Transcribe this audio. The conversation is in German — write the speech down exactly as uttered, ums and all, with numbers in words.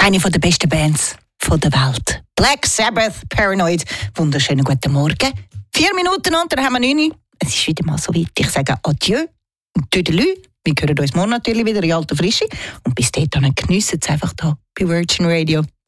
Eine der besten Bands der Welt. Black Sabbath, Paranoid. Wunderschönen guten Morgen. Vier Minuten und dann haben wir neun. Es ist wieder mal so weit. Ich sage Adieu und Tüdelü. Wir hören uns morgen natürlich wieder in alter Frische. Und bis dahin geniessen Sie es einfach hier bei Virgin Radio.